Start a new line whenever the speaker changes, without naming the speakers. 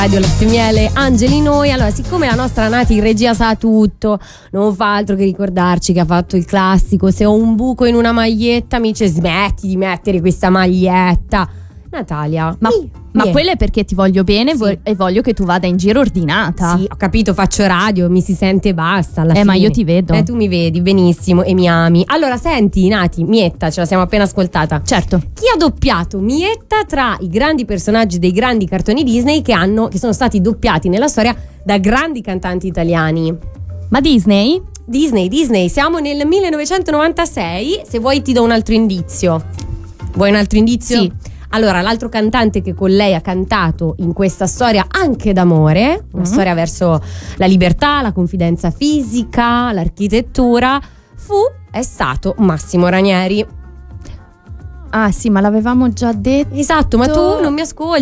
Radio Latte Miele, Angeli Noi. Allora, siccome la nostra Nati in regia sa tutto, non fa altro che ricordarci che ha fatto il classico: se ho un buco in una maglietta mi dice smetti di mettere questa maglietta. Natalia,
ma quello è perché ti voglio bene, sì, e voglio che tu vada in giro ordinata.
Sì, ho capito, faccio radio, mi si sente e basta alla fine.
Ma io ti vedo.
Tu mi vedi benissimo e mi ami. Allora, senti Nati, Mietta, ce la siamo appena ascoltata.
Certo.
Chi ha doppiato Mietta tra i grandi personaggi dei grandi cartoni Disney che sono stati doppiati nella storia da grandi cantanti italiani?
Ma Disney?
Disney, siamo nel 1996. Se vuoi ti do un altro indizio. Vuoi un altro indizio?
Sì.
Allora, l'altro cantante che con lei ha cantato in questa storia anche d'amore, una storia verso la libertà, la confidenza fisica, l'architettura, è stato Massimo Ranieri.
Ah sì, ma l'avevamo già detto.
Esatto, ma tu non mi ascolti.